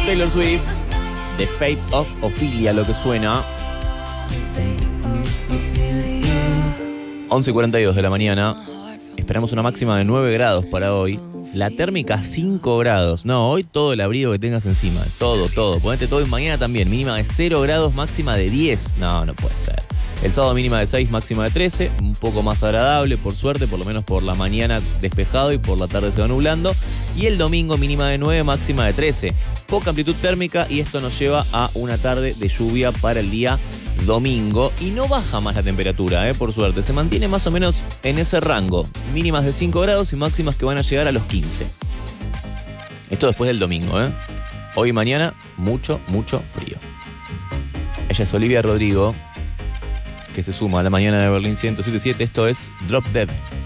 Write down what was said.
Taylor Swift, The Fate of Ophelia, lo que suena. 11:42 de la mañana. Esperamos una máxima de 9 grados para hoy. La térmica 5 grados. No, hoy todo el abrigo que tengas encima. Todo. Ponete todo y mañana también. Mínima de 0 grados, máxima de 10. No puede ser. El sábado mínima de 6, máxima de 13. Un poco más agradable, por suerte, por lo menos por la mañana despejado y por la tarde se va nublando. Y el domingo mínima de 9, máxima de 13. Poca amplitud térmica y esto nos lleva a una tarde de lluvia para el día domingo. Y no baja más la temperatura, por suerte. Se mantiene más o menos en ese rango. Mínimas de 5 grados y máximas que van a llegar a los 15. Esto después del domingo, Hoy y mañana, mucho frío. Ella es Olivia Rodrigo, que se suma a la mañana de Berlín 107.7. Esto es Drop Dead.